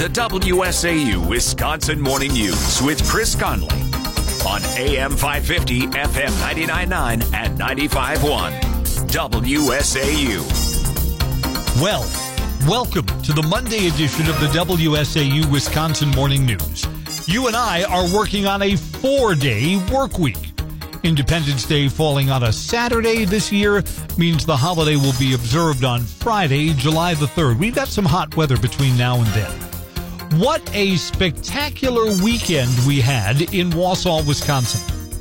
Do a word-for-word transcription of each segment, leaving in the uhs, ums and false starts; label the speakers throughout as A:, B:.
A: The W S A U Wisconsin Morning News with Chris Conley on A M five fifty, F M ninety-nine point nine and ninety-five point one. W S A U.
B: Well, welcome to the Monday edition of the W S A U Wisconsin Morning News. You and I are working on a four-day work week. Independence Day falling on a Saturday this year means the holiday will be observed on Friday, July the third. We've got some hot weather between now and then. What a spectacular weekend we had in Wausau, Wisconsin.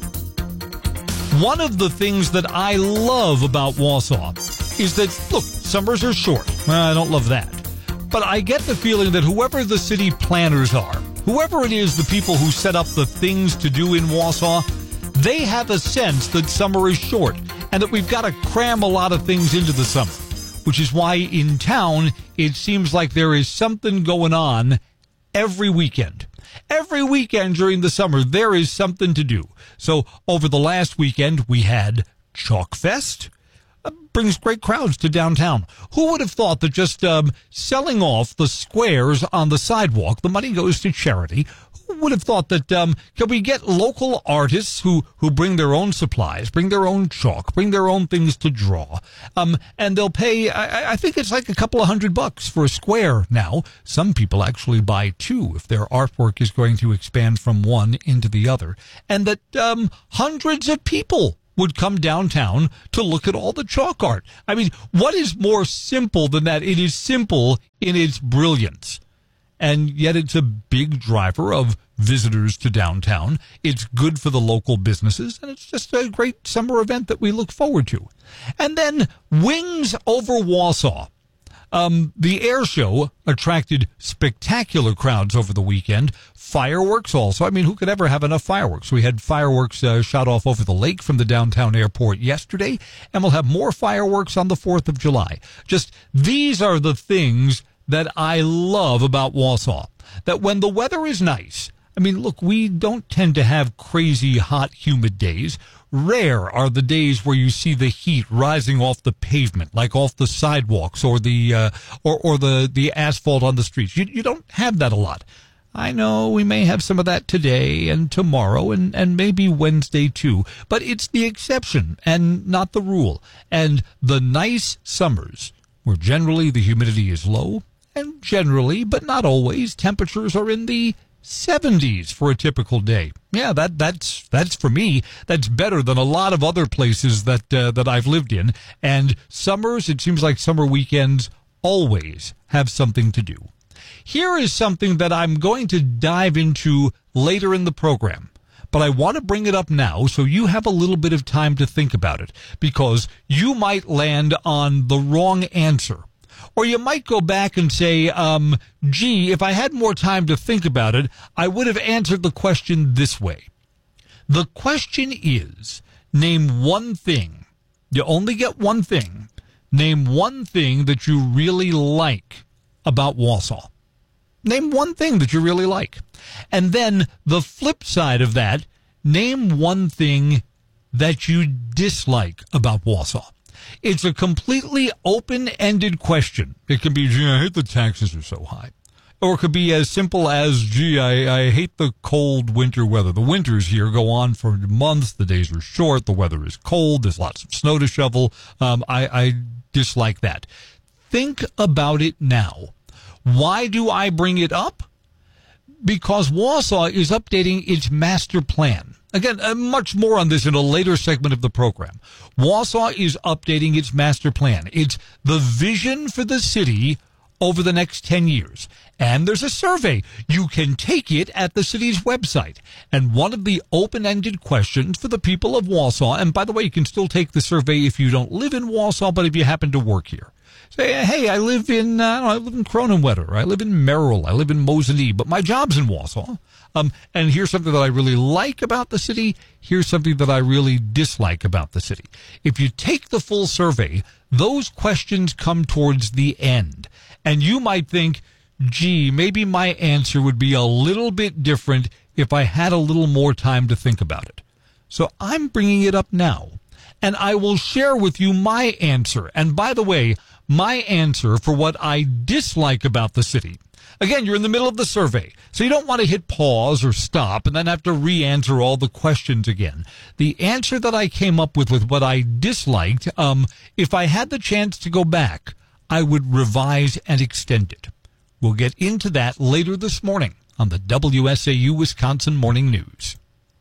B: One of the things that I love about Wausau is that, look, summers are short. Well, I don't love that. But I get the feeling that whoever the city planners are, whoever it is, the people who set up the things to do in Wausau, they have a sense that summer is short and that we've got to cram a lot of things into the summer, which is why in town it seems like there is something going on every weekend. Every weekend during the summer, there is something to do. So over the last weekend, we had Chalk Fest. Uh, brings great crowds to downtown. Who would have thought that just um, selling off the squares on the sidewalk, the money goes to charity? Who would have thought that um, can we get local artists who, who bring their own supplies, bring their own chalk, bring their own things to draw, um, and they'll pay, I, I think it's like a couple of hundred bucks for a square now. Some people actually buy two if their artwork is going to expand from one into the other. And that um, hundreds of people would come downtown to look at all the chalk art. I mean, what is more simple than that? It is simple in its brilliance. And yet it's a big driver of visitors to downtown. It's good for the local businesses, and it's just a great summer event that we look forward to. And then Wings Over Wausau. Um, the air show attracted spectacular crowds over the weekend. Fireworks also. I mean, who could ever have enough fireworks? We had fireworks uh, shot off over the lake from the downtown airport yesterday, and we'll have more fireworks on the fourth of July. Just these are the things that I love about Wausau. That when the weather is nice, I mean, look, we don't tend to have crazy hot, humid days. Rare are the days where you see the heat rising off the pavement, like off the sidewalks or the uh, or or the, the asphalt on the streets. You you don't have that a lot. I know we may have some of that today and tomorrow and, and maybe Wednesday too, but it's the exception and not the rule. And the nice summers, where generally the humidity is low, and generally, but not always, temperatures are in the seventies for a typical day. Yeah, that that's that's for me. That's better than a lot of other places that uh, that I've lived in. And summers, it seems like summer weekends always have something to do. Here is something that I'm going to dive into later in the program, but I want to bring it up now so you have a little bit of time to think about it, because you might land on the wrong answer. Or you might go back and say, um, gee, if I had more time to think about it, I would have answered the question this way. The question is, name one thing. You only get one thing. Name one thing that you really like about Wausau. Name one thing that you really like. And then the flip side of that, name one thing that you dislike about Wausau. It's a completely open-ended question. It can be, gee, I hate the taxes are so high. Or it could be as simple as, gee, I, I hate the cold winter weather. The winters here go on for months. The days are short. The weather is cold. There's lots of snow to shovel. Um, I, I dislike that. Think about it now. Why do I bring it up? Because Wausau is updating its master plan. Again, uh, much more on this in a later segment of the program. Wausau is updating its master plan. It's the vision for the city over the next ten years. And there's a survey. You can take it at the city's website. And one of the open-ended questions for the people of Wausau, and by the way, you can still take the survey if you don't live in Wausau, but if you happen to work here. Say, hey, I live in, uh, I, don't know, I live in Cronenwetter, I live in Merrill, I live in Mosinee, but my job's in Wausau. Um, and here's something that I really like about the city. Here's something that I really dislike about the city. If you take the full survey, those questions come towards the end. And you might think, gee, maybe my answer would be a little bit different if I had a little more time to think about it. So I'm bringing it up now. And I will share with you my answer. And by the way, my answer for what I dislike about the city. Again, you're in the middle of the survey, so you don't want to hit pause or stop and then have to re-answer all the questions again. The answer that I came up with with what I disliked, um, if I had the chance to go back, I would revise and extend it. We'll get into that later this morning on the W S A U Wisconsin Morning News.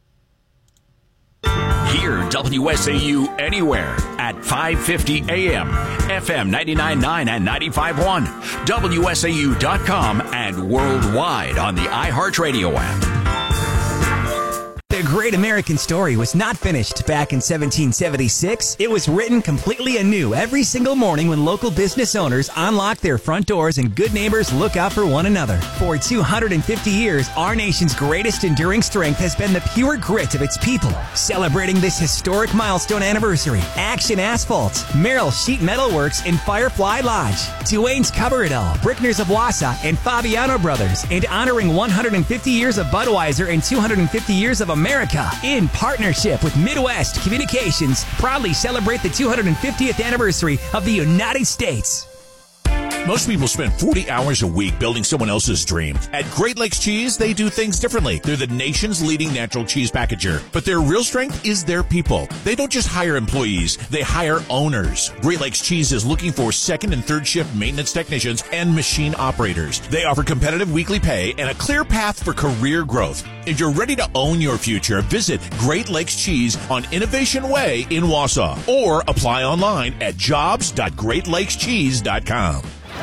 A: Hear W S A U anywhere at five fifty A M, F M ninety-nine point nine and ninety-five point one, W S A U dot com, and worldwide on the iHeartRadio app.
C: The great American story was not finished back in seventeen seventy-six. It was written completely anew every single morning when local business owners unlock their front doors and good neighbors look out for one another. For two hundred fifty years, our nation's greatest enduring strength has been the pure grit of its people. Celebrating this historic milestone anniversary, Action Asphalt, Merrill Sheet Metal Works, and Firefly Lodge, Duane's Cover It All, Brickners of Wausau, and Fabiano Brothers, and honoring one hundred fifty years of Budweiser and two hundred fifty years of America, in partnership with Midwest Communications, proudly celebrate the two hundred fiftieth anniversary of the United States.
D: Most people spend forty hours a week building someone else's dream. At Great Lakes Cheese, they do things differently. They're the nation's leading natural cheese packager. But their real strength is their people. They don't just hire employees, they hire owners. Great Lakes Cheese is looking for second and third shift maintenance technicians and machine operators. They offer competitive weekly pay and a clear path for career growth. If you're ready to own your future, visit Great Lakes Cheese on Innovation Way in Wausau or apply online at jobs dot great lakes cheese dot com.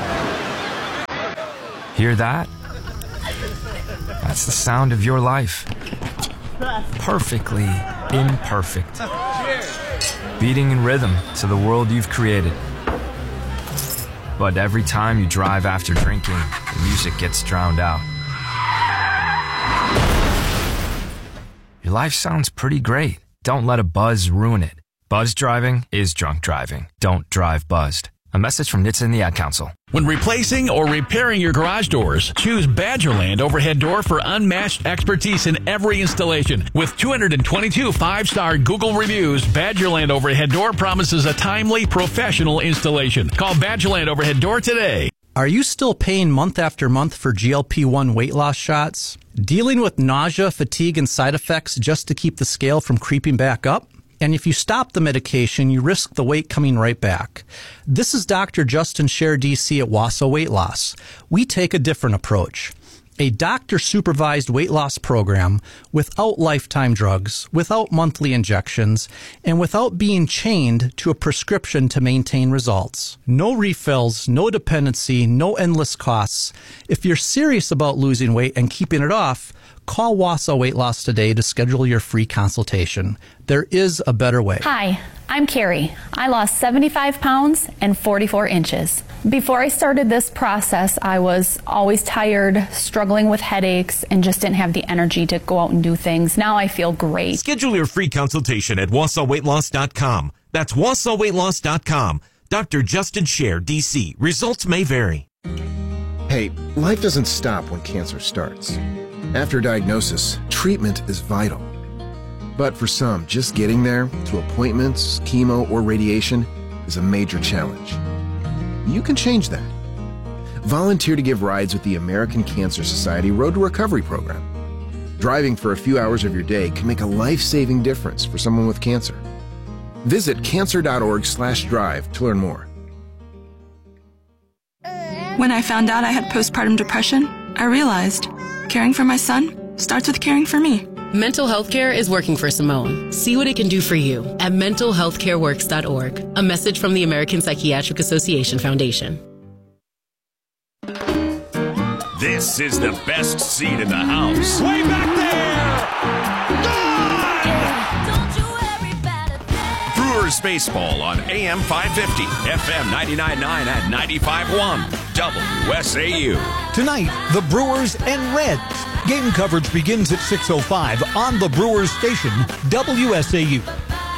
E: Hear that? That's the sound of your life. Perfectly imperfect. Beating in rhythm to the world you've created. But every time you drive after drinking, the music gets drowned out. Your life sounds pretty great. Don't let a buzz ruin it. Buzz driving is drunk driving. Don't drive buzzed. A message from N H T S A and the Ad Council.
F: When replacing or repairing your garage doors, choose Badgerland Overhead Door for unmatched expertise in every installation. With two hundred twenty-two five-star Google reviews, Badgerland Overhead Door promises a timely, professional installation. Call Badgerland Overhead Door today.
G: Are you still paying month after month for G L P one weight loss shots? Dealing with nausea, fatigue, and side effects just to keep the scale from creeping back up? And if you stop the medication, you risk the weight coming right back. This is Doctor Justin Scher, D C at Wausau Weight Loss. We take a different approach. A doctor-supervised weight loss program without lifetime drugs, without monthly injections, and without being chained to a prescription to maintain results. No refills, no dependency, no endless costs. If you're serious about losing weight and keeping it off, call Wausau Weight Loss today to schedule your free consultation. There is a better way.
H: Hi, I'm Carrie. I lost seventy-five pounds and forty-four inches. Before I started this process, I was always tired, struggling with headaches, and just didn't have the energy to go out and do things. Now I feel great.
I: Schedule your free consultation at wausau weight loss dot com. That's wausau weight loss dot com. Doctor Justin Scher, D C. Results may vary.
J: Hey, life doesn't stop when cancer starts. After diagnosis, treatment is vital. But for some, just getting there, to appointments, chemo, or radiation, is a major challenge. You can change that. Volunteer to give rides with the American Cancer Society Road to Recovery program. Driving for a few hours of your day can make a life-saving difference for someone with cancer. Visit cancer dot org slash drive to learn more.
K: When I found out I had postpartum depression, I realized caring for my son starts with caring for me.
L: Mental health care is working for Simone. See what it can do for you at mental health care works dot org. A message from the American Psychiatric Association Foundation.
A: This is the best seat in the house.
F: Way back there!
A: Gone! Brewers Baseball on A M five fifty, F M ninety-nine point nine and ninety-five point one, W S A U.
B: Tonight, the Brewers and Reds. Game coverage begins at six oh five on the Brewers station, W S A U.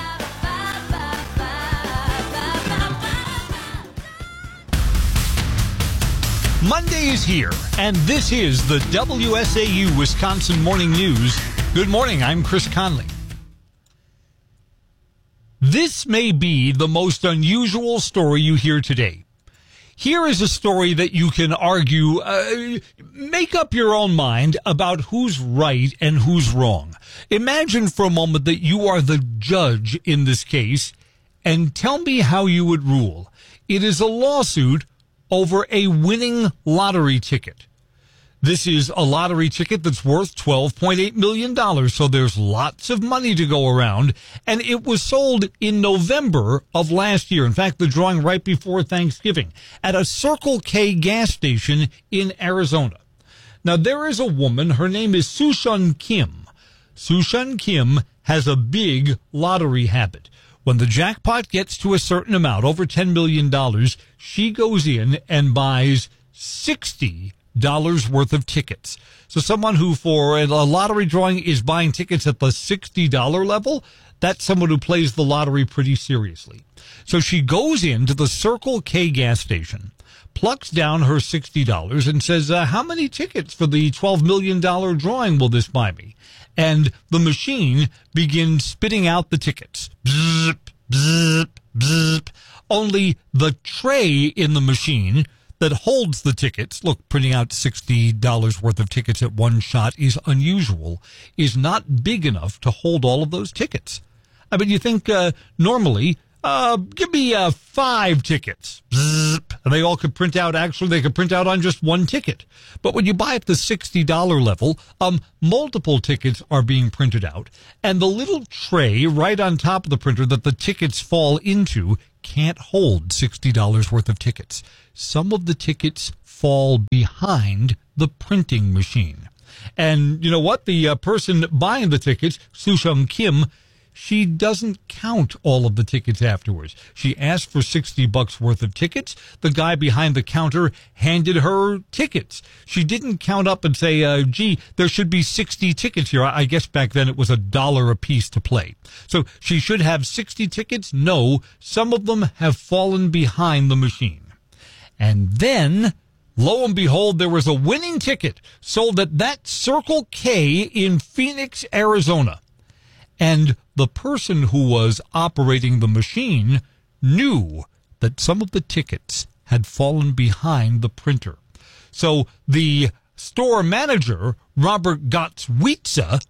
B: Monday is here, and this is the W S A U Wisconsin Morning News. Good morning, I'm Chris Conley. This may be the most unusual story you hear today. here is a story that you can argue, uh, make up your own mind about who's right and who's wrong. Imagine for a moment that you are the judge in this case, and tell me how you would rule. It is a lawsuit over a winning lottery ticket. This is a lottery ticket that's worth twelve point eight million dollars, so there's lots of money to go around, and it was sold in November of last year. In fact, the drawing right before Thanksgiving at a Circle K gas station in Arizona. Now, there is a woman, her name is Soo-Shun Kim. Soo-Shun Kim has a big lottery habit. When the jackpot gets to a certain amount, over ten million dollars, she goes in and buys sixty dollars worth of tickets. So someone who for a lottery drawing is buying tickets at the sixty dollars level, that's someone who plays the lottery pretty seriously. So she goes into the Circle K gas station, plucks down her sixty dollars and says, uh, how many tickets for the twelve million dollars drawing will this buy me? And the machine begins spitting out the tickets. Bzzp, bzzp, bzzp. Only the tray in the machine that holds the tickets, look, printing out sixty dollars worth of tickets at one shot is unusual, is not big enough to hold all of those tickets. I mean, you think uh, normally, uh, give me uh, five tickets. Bzzp, and they all could print out, actually, they could print out on just one ticket. But when you buy at the sixty dollars level, um, multiple tickets are being printed out, and the little tray right on top of the printer that the tickets fall into can't hold sixty dollars worth of tickets. Some of the tickets fall behind the printing machine. And you know what? The uh, person buying the tickets, Soo-Shun Kim, she doesn't count all of the tickets afterwards. She asked for sixty bucks worth of tickets. The guy behind the counter handed her tickets. She didn't count up and say, uh, gee, there should be sixty tickets here. I guess back then it was a dollar a piece to play. So she should have sixty tickets. No, some of them have fallen behind the machine. And then, lo and behold, there was a winning ticket sold at that Circle K in Phoenix, Arizona. And the person who was operating the machine knew that some of the tickets had fallen behind the printer. So the store manager, Robert Gotswitza,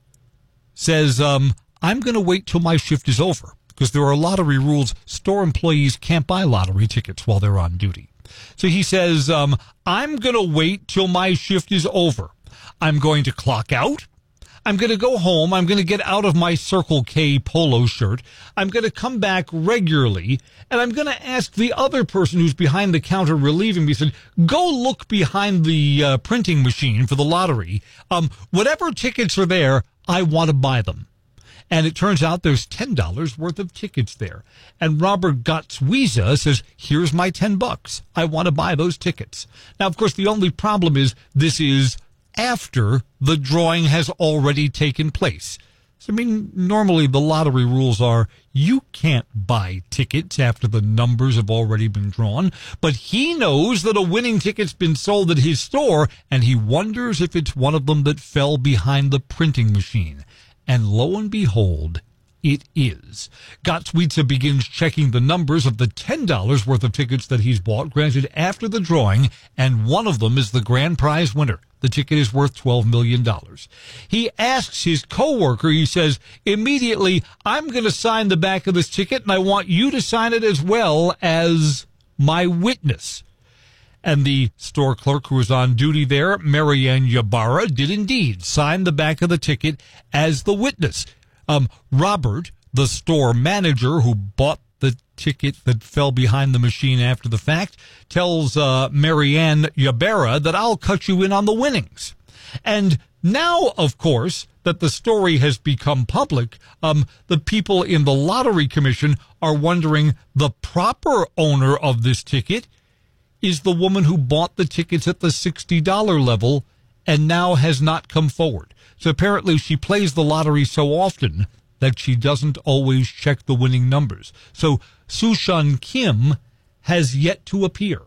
B: says, um, I'm going to wait till my shift is over, because there are lottery rules. Store employees can't buy lottery tickets while they're on duty. So he says, um, I'm going to wait till my shift is over. I'm going to clock out. I'm going to go home. I'm going to get out of my Circle K polo shirt. I'm going to come back regularly, and I'm going to ask the other person who's behind the counter relieving me, said, go look behind the uh, printing machine for the lottery. Um, whatever tickets are there, I want to buy them. And it turns out there's ten dollars worth of tickets there. And Robert Gotswitza says, here's my ten bucks. I want to buy those tickets. Now, of course, the only problem is this is after the drawing has already taken place. So, I mean, normally the lottery rules are you can't buy tickets after the numbers have already been drawn. But he knows that a winning ticket's been sold at his store, and he wonders if it's one of them that fell behind the printing machine. And lo and behold, it is. Gotswitza begins checking the numbers of the ten dollars worth of tickets that he's bought, granted after the drawing, and one of them is the grand prize winner. The ticket is worth twelve million dollars. He asks his coworker, he says, immediately, I'm going to sign the back of this ticket, and I want you to sign it as well as my witness. And the store clerk who was on duty there, Marianne Ybarra, did indeed sign the back of the ticket as the witness. Um, Robert, the store manager who bought the ticket that fell behind the machine after the fact, tells uh, Marianne Ybarra that I'll cut you in on the winnings. And now, of course, that the story has become public, um, the people in the Lottery Commission are wondering the proper owner of this ticket is the woman who bought the tickets at the sixty dollars level and now has not come forward. So apparently she plays the lottery so often that she doesn't always check the winning numbers. So Soo-Shun Kim has yet to appear.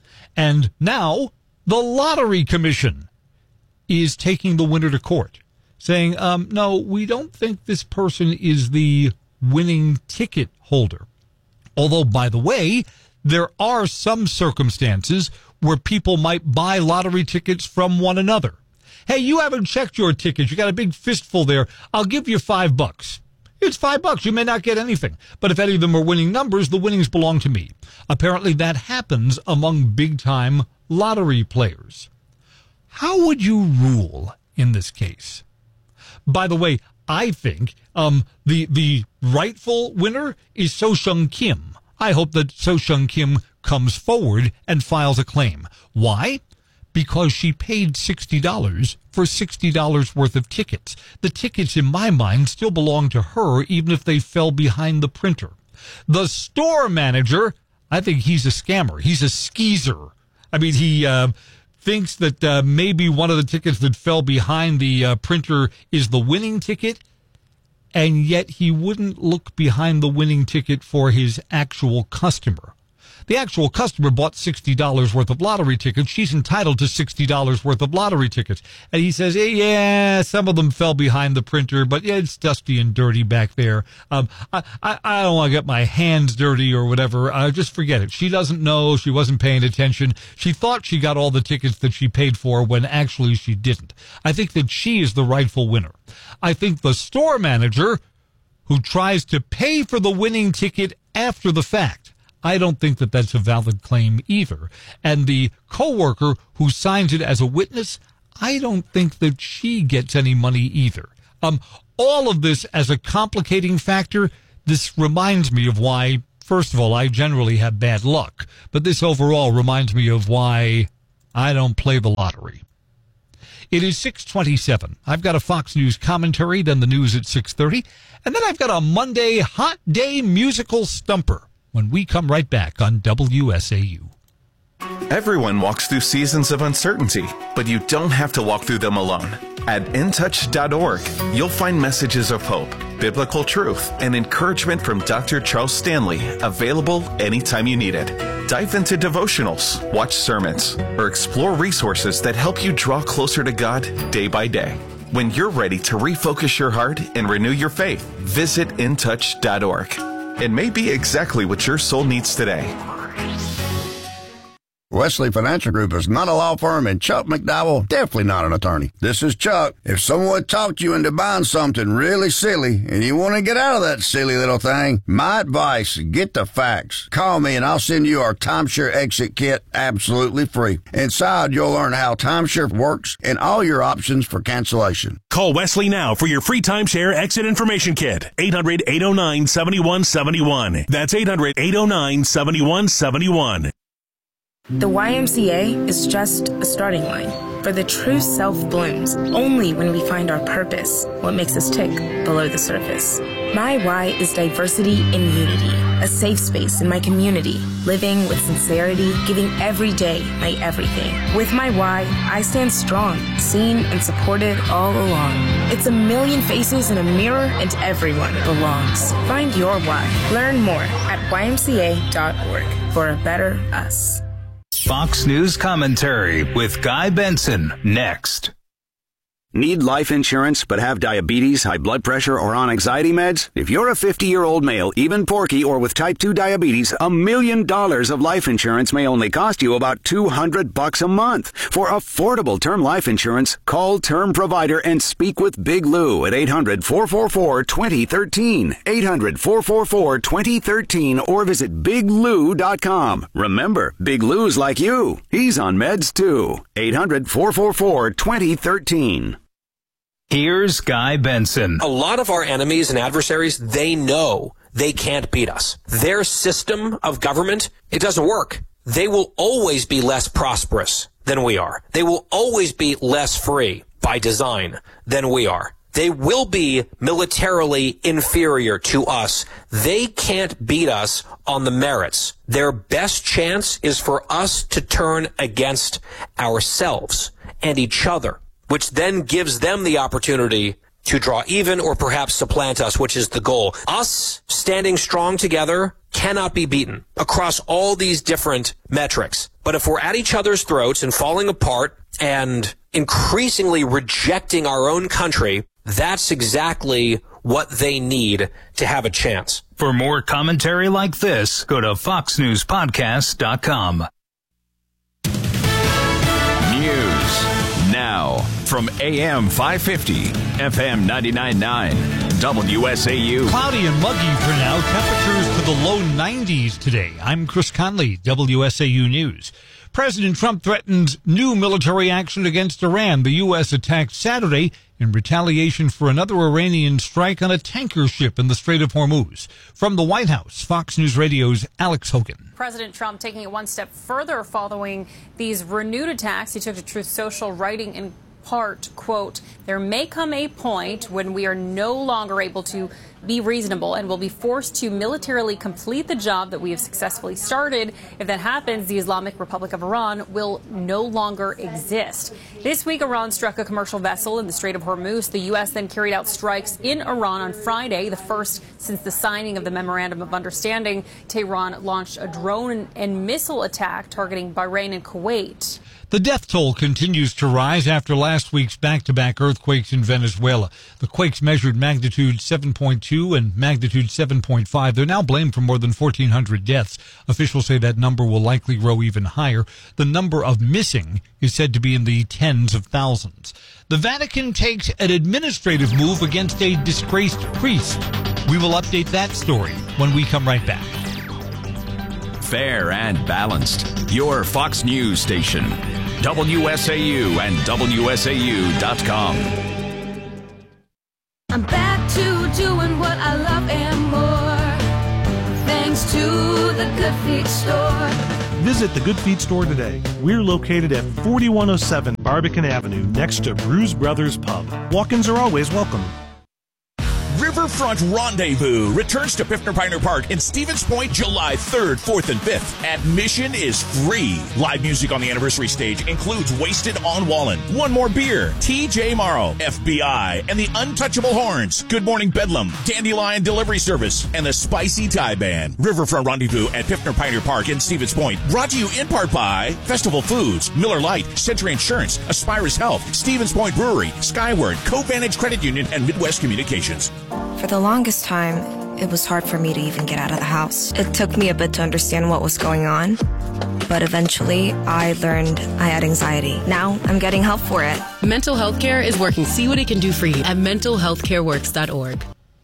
B: And now the Lottery Commission is taking the winner to court, saying, um, no, we don't think this person is the winning ticket holder. Although, by the way, there are some circumstances where people might buy lottery tickets from one another. Hey, you haven't checked your ticket. You got a big fistful there. I'll give you five bucks. It's five bucks. You may not get anything. But if any of them are winning numbers, the winnings belong to me. Apparently that happens among big-time lottery players. How would you rule in this case? By the way, I think um, the the rightful winner is So-Shung Kim. I hope that So-Shung Kim comes forward and files a claim. Why? Because she paid sixty dollars for sixty dollars worth of tickets. The tickets, in my mind, still belong to her, even if they fell behind the printer. The store manager, I think he's a scammer. He's a skeezer. I mean, he uh, thinks that uh, maybe one of the tickets that fell behind the uh, printer is the winning ticket, and yet he wouldn't look behind the winning ticket for his actual customer. The actual customer bought sixty dollars worth of lottery tickets. She's entitled to sixty dollars worth of lottery tickets. And he says, hey, yeah, some of them fell behind the printer, but yeah, it's dusty and dirty back there. Um, I, I, I don't want to get my hands dirty or whatever. Uh, just forget it. She doesn't know. She wasn't paying attention. She thought she got all the tickets that she paid for when actually she didn't. I think that she is the rightful winner. I think the store manager who tries to pay for the winning ticket after the fact, I don't think that that's a valid claim either. And the coworker who signs it as a witness, I don't think that she gets any money either. Um, all of this as a complicating factor, this reminds me of why, first of all, I generally have bad luck. But this overall reminds me of why I don't play the lottery. It is six twenty-seven. I've got a Fox News commentary, then the news at six thirty. And then I've got a Monday Hot Day musical stumper when we come right back on W S A U.
M: Everyone walks through seasons of uncertainty, but you don't have to walk through them alone. At in touch dot org, you'll find messages of hope, biblical truth, and encouragement from Doctor Charles Stanley, available anytime you need it. Dive into devotionals, watch sermons, or explore resources that help you draw closer to God day by day. When you're ready to refocus your heart and renew your faith, visit in touch dot org. It may be exactly what your soul needs today.
N: Wesley Financial Group is not a law firm, and Chuck McDowell definitely not an attorney. This is Chuck. If someone talked you into buying something really silly and you want to get out of that silly little thing, my advice, get the facts. Call me and I'll send you our timeshare exit kit absolutely free. Inside, you'll learn how timeshare works and all your options for cancellation.
O: Call Wesley now for your free timeshare exit information kit. eight hundred, eight oh nine, seven one seven one. That's eight hundred, eight oh nine, seven one seven one.
P: The Y M C A is just a starting line, for the true self blooms only when we find our purpose, what makes us tick below the surface. My Y is diversity in unity, a safe space in my community, living with sincerity, giving every day my everything. With my Y, I stand strong, seen and supported all along. It's a million faces in a mirror and everyone belongs. Find your Y. Learn more at Y M C A dot org for a better us.
Q: Fox News Commentary with Guy Benson, next.
R: Need life insurance but have diabetes, high blood pressure, or on anxiety meds? If you're a fifty-year-old male, even porky, or with type two diabetes, a million dollars of life insurance may only cost you about two hundred bucks a month. For affordable term life insurance, call Term Provider and speak with Big Lou at eight hundred, four four four, two oh one three, eight hundred, four four four, two oh one three, or visit big lou dot com. Remember, Big Lou's like you. He's on meds too. eight hundred, four four four, two oh one three.
Q: Here's Guy Benson.
S: A lot of our enemies and adversaries, they know they can't beat us. Their system of government, it doesn't work. They will always be less prosperous than we are. They will always be less free by design than we are. They will be militarily inferior to us. They can't beat us on the merits. Their best chance is for us to turn against ourselves and each other, which then gives them the opportunity to draw even or perhaps supplant us, which is the goal. Us standing strong together cannot be beaten across all these different metrics. But if we're at each other's throats and falling apart and increasingly rejecting our own country, that's exactly what they need to have a chance.
Q: For more commentary like this, go to fox news podcast dot com.
A: News now from A M five fifty, F M ninety-nine point nine, W S A U.
B: Cloudy and muggy for now. Temperatures to the low nineties today. I'm Chris Conley, W S A U News. President Trump threatens new military action against Iran. The U S attacked Saturday in retaliation for another Iranian strike on a tanker ship in the Strait of Hormuz. From the White House, Fox News Radio's Alex Hogan.
T: President Trump taking it one step further following these renewed attacks. He took to Truth Social, writing in part, quote, "There may come a point when we are no longer able to be reasonable and will be forced to militarily complete the job that we have successfully started. If that happens, the Islamic Republic of Iran will no longer exist." This week, Iran struck a commercial vessel in the Strait of Hormuz. The U S then carried out strikes in Iran on Friday, the first since the signing of the Memorandum of Understanding. Tehran launched a drone and missile attack targeting Bahrain and Kuwait.
B: The death toll continues to rise after last week's back-to-back earthquakes in Venezuela. The quakes measured magnitude seven point two and magnitude seven point five. They're now blamed for more than fourteen hundred deaths. Officials say that number will likely grow even higher. The number of missing is said to be in the tens of thousands. The Vatican takes an administrative move against a disgraced priest. We will update that story when we come right back.
A: Fair and balanced. Your Fox News station. W S A U and W S A U dot com.
U: I'm back to doing what I love and more, thanks to the Good Feet store.
V: Visit the Good Feet store today. We're located at forty-one oh seven Barbican Avenue, next to Brews Brothers Pub. Walk-ins are always welcome.
D: Riverfront Rendezvous returns to Piffner Pioneer Park in Stevens Point July third, fourth, and fifth. Admission is free. Live music on the anniversary stage includes Wasted on Wallen, One More Beer, T J Morrow, F B I, and the Untouchable Horns, Good Morning Bedlam, Dandelion Delivery Service, and the Spicy Thai Band. Riverfront Rendezvous at Piffner Pioneer Park in Stevens Point. Brought to you in part by Festival Foods, Miller Lite, Century Insurance, Aspirus Health, Stevens Point Brewery, Skyward, Co-Vantage Credit Union, and Midwest Communications.
W: For the longest time, it was hard for me to even get out of the house. It took me a bit to understand what was going on, but eventually I learned I had anxiety. Now I'm getting help for it.
L: Mental health care is working. See what it can do for you at mental health care works dot org.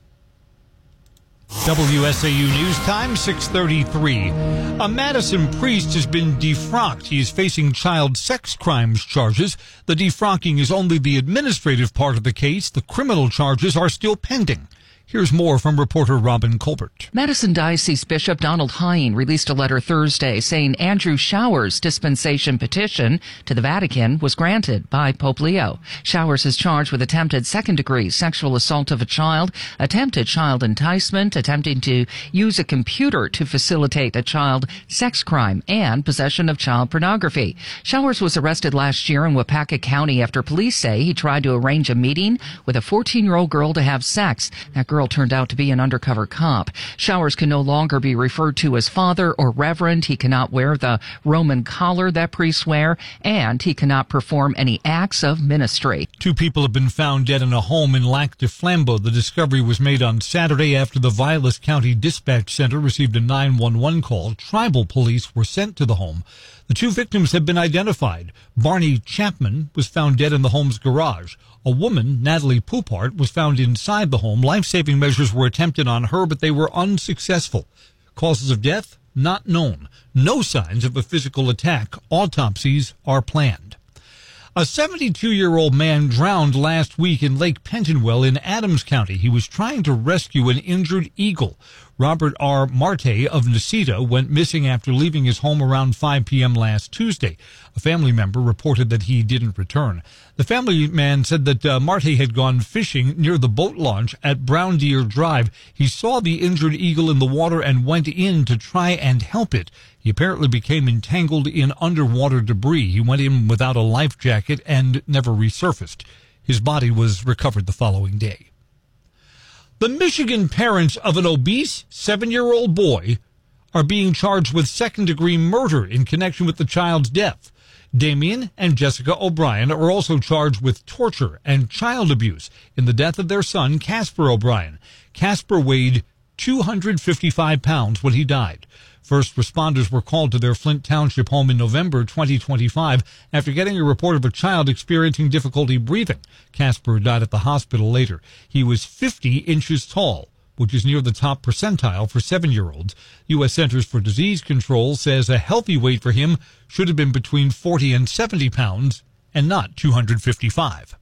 B: W S A U News Time, six thirty-three. A Madison priest has been defrocked. He is facing child sex crimes charges. The defrocking is only the administrative part of the case. The criminal charges are still pending. Here's more from reporter Robin Colbert.
X: Madison Diocese Bishop Donald Hine released a letter Thursday saying Andrew Showers' dispensation petition to the Vatican was granted by Pope Leo. Showers is charged with attempted second-degree sexual assault of a child, attempted child enticement, attempting to use a computer to facilitate a child sex crime, and possession of child pornography. Showers was arrested last year in Wapaka County after police say he tried to arrange a meeting with a fourteen-year-old girl to have sex. That girl turned out to be an undercover cop. Showers can no longer be referred to as father or reverend. He cannot wear the Roman collar that priests wear, and he cannot perform any acts of ministry.
B: Two people have been found dead in a home in Lac du Flambeau. The discovery was made on Saturday after the Vilas County Dispatch Center received a nine one one call. Tribal police were sent to the home. The two victims have been identified. Barney Chapman was found dead in the home's garage. A woman, Natalie Poupart, was found inside the home. Life-saving measures were attempted on her, but they were unsuccessful. Causes of death? Not known. No signs of a physical attack. Autopsies are planned. A seventy-two-year-old man drowned last week in Lake Pentonville in Adams County. He was trying to rescue an injured eagle. Robert R. Marte of Necedah went missing after leaving his home around five p.m. last Tuesday. A family member reported that he didn't return. The family man said that uh, Marte had gone fishing near the boat launch at Brown Deer Drive. He saw the injured eagle in the water and went in to try and help it. He apparently became entangled in underwater debris. He went in without a life jacket and never resurfaced. His body was recovered the following day. The Michigan parents of an obese seven-year-old boy are being charged with second-degree murder in connection with the child's death. Damien and Jessica O'Brien are also charged with torture and child abuse in the death of their son, Casper O'Brien. Casper weighed two hundred fifty-five pounds when he died. First responders were called to their Flint Township home in November twenty twenty-five after getting a report of a child experiencing difficulty breathing. Casper died at the hospital later. He was fifty inches tall, which is near the top percentile for seven-year-olds. U S Centers for Disease Control says a healthy weight for him should have been between forty and seventy pounds and not two hundred fifty-five.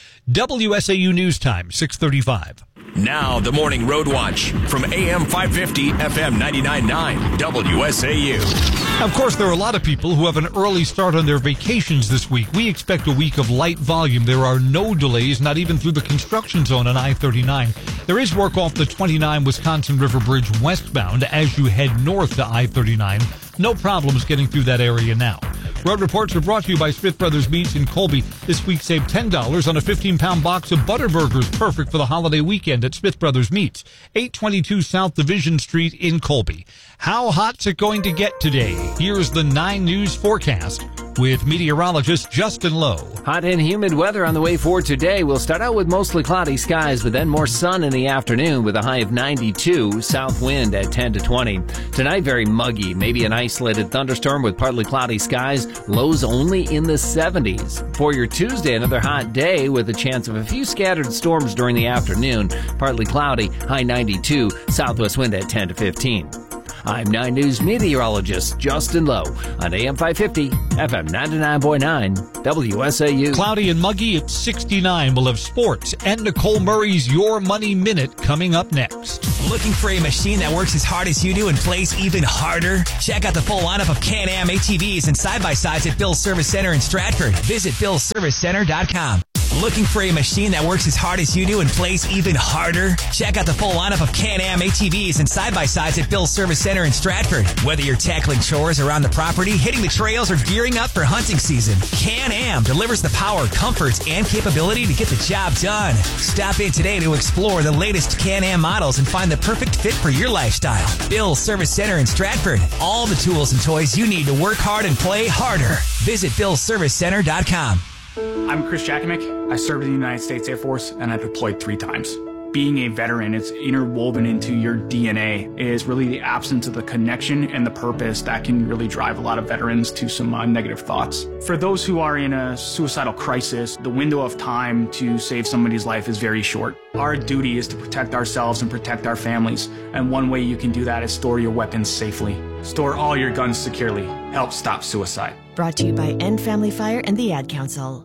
B: W S A U News Time, six thirty-five.
A: Now the Morning Road Watch from A M five fifty, F M ninety-nine point nine, W S A U.
B: Of course, there are a lot of people who have an early start on their vacations this week. We expect a week of light volume. There are no delays, not even through the construction zone on I thirty-nine. There is work off the twenty-nine Wisconsin River Bridge westbound as you head north to I thirty-nine. No problems getting through that area now. Road reports are brought to you by Smith Brothers Meats in Colby. This week, save ten dollars on a fifteen pound box of butter burgers, perfect for the holiday weekend at Smith Brothers Meats, eight twenty-two South Division Street in Colby. How hot's it going to get today? Here's the nine News forecast with meteorologist Justin Lowe.
C: Hot and humid weather on the way for today. We'll start out with mostly cloudy skies, but then more sun in the afternoon with a high of ninety-two, south wind at ten to twenty. Tonight, very muggy, maybe an isolated thunderstorm with partly cloudy skies, lows only in the seventies. For your Tuesday, another hot day with a chance of a few scattered storms during the afternoon, partly cloudy, high ninety-two, southwest wind at ten to fifteen. I'm nine News meteorologist Justin Lowe on A M five fifty, F M ninety-nine point nine, W S A U.
B: Cloudy and muggy at sixty-nine. We'll have sports and Nicole Murray's Your Money Minute coming up next.
E: Looking for a machine that works as hard as you do and plays even harder? Check out the full lineup of Can-Am A T Vs and side-by-sides at Bill's Service Center in Stratford. Visit bills service center dot com. Looking for a machine that works as hard as you do and plays even harder? Check out the full lineup of Can-Am A T Vs and side-by-sides at Bill's Service Center in Stratford. Whether you're tackling chores around the property, hitting the trails, or gearing up for hunting season, Can-Am delivers the power, comfort, and capability to get the job done. Stop in today to explore the latest Can-Am models and find the perfect fit for your lifestyle. Bill's Service Center in Stratford. All the tools and toys you need to work hard and play harder. Visit bills service center dot com.
G: I'm Chris Jakimick. I served in the United States Air Force and I deployed three times. Being a veteran, it's interwoven into your D N A, is really the absence of the connection and the purpose that can really drive a lot of veterans to some uh, negative thoughts. For those who are in a suicidal crisis, the window of time to save somebody's life is very short. Our duty is to protect ourselves and protect our families, and one way you can do that is store your weapons safely. Store all your guns securely. Help stop suicide.
H: Brought to you by End Family Fire and the Ad Council.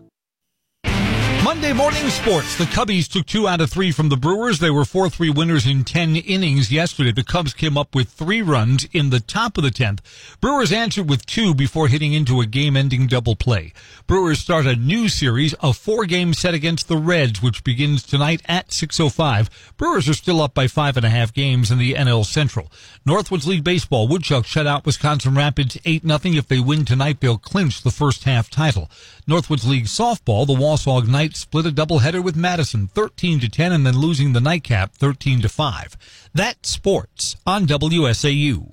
B: Monday morning sports. The Cubbies took two out of three from the Brewers. They were four three winners in ten innings yesterday. The Cubs came up with three runs in the top of the tenth. Brewers answered with two before hitting into a game-ending double play. Brewers start a new series, a four-game set against the Reds, which begins tonight at six oh five. Brewers are still up by five and a half games in the N L Central. Northwoods League Baseball, Woodchucks shut out Wisconsin Rapids eight nothing. If they win tonight, they'll clinch the first half title. Northwoods League Softball, the Wausau Knights split a doubleheader with Madison thirteen to ten and then losing the nightcap thirteen to five. That's sports on W S A U.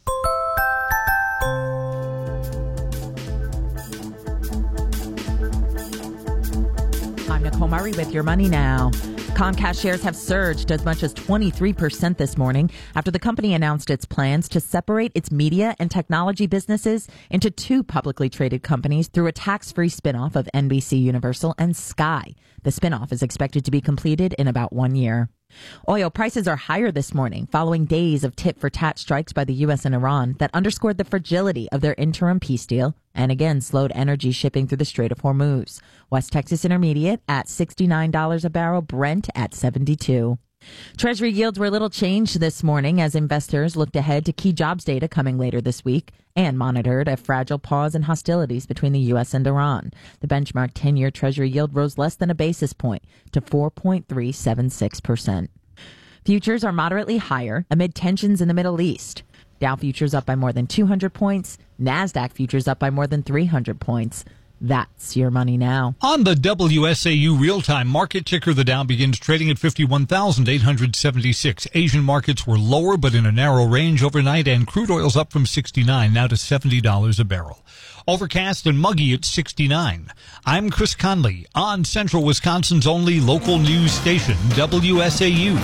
Y: I'm Nicole Murray with Your Money Now. Comcast shares have surged as much as twenty-three percent this morning after the company announced its plans to separate its media and technology businesses into two publicly traded companies through a tax-free spinoff of N B C Universal and Sky. The spinoff is expected to be completed in about one year. Oil prices are higher this morning following days of tit-for-tat strikes by the U S and Iran that underscored the fragility of their interim peace deal and again slowed energy shipping through the Strait of Hormuz. West Texas Intermediate at sixty-nine dollars a barrel, Brent at seventy-two. Treasury yields were little changed this morning as investors looked ahead to key jobs data coming later this week and monitored a fragile pause in hostilities between the U S and Iran. The benchmark ten-year Treasury yield rose less than a basis point to four point three seven six percent. Futures are moderately higher amid tensions in the Middle East. Dow futures up by more than two hundred points. NASDAQ futures up by more than three hundred points. That's Your Money Now.
B: On the W S A U real-time market ticker, the Dow begins trading at fifty-one thousand eight hundred seventy-six. Asian markets were lower, but in a narrow range overnight, and crude oil's up from sixty-nine now to seventy dollars a barrel. Overcast and muggy at sixty-nine. I'm Chris Conley on Central Wisconsin's only local news station, W S A U.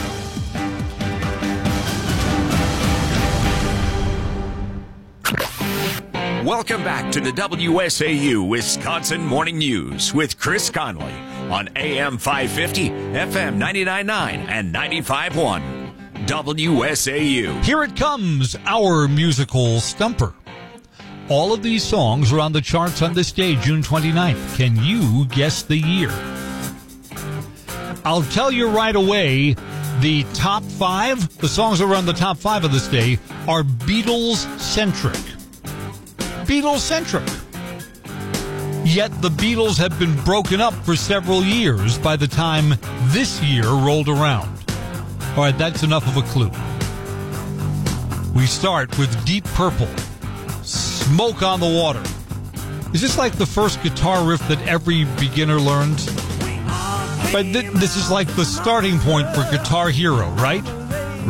A: Welcome back to the W S A U Wisconsin Morning News with Chris Conley on A M five fifty, F M ninety-nine point nine, and ninety-five point one. W S A U.
B: Here it comes, our musical stumper. All of these songs are on the charts on this day, June twenty-ninth. Can you guess the year? I'll tell you right away, the top five, the songs that are on the top five of this day, are Beatles-centric. Beatles-centric. Yet the Beatles have been broken up for several years by the time this year rolled around. All right, that's enough of a clue. We start with Deep Purple, Smoke on the Water. Is this like the first guitar riff that every beginner learns? But th- this is like the starting point for Guitar Hero, right?